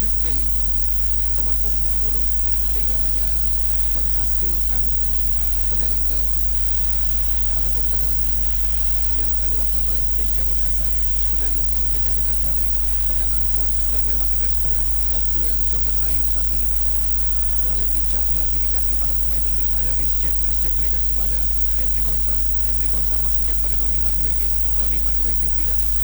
Jude Bellingham nomor punggung 10 sehingga hanya menghasilkan tendangan gawang ataupun tendangan yang akan dilakukan oleh Benjamin Asare. Sudah dilakukan Benjamin Asare, tendangan kuat sudah melewati garis tengah. Top duel Jordan Ayew saat ini. Kali ini jatuh lagi di kaki para pemain Inggris. Ada Reece James. Reece James berikan kepada Ezri Konsa. Ezri Konsa masuknya kepada Noni Madueke. Noni Madueke tidak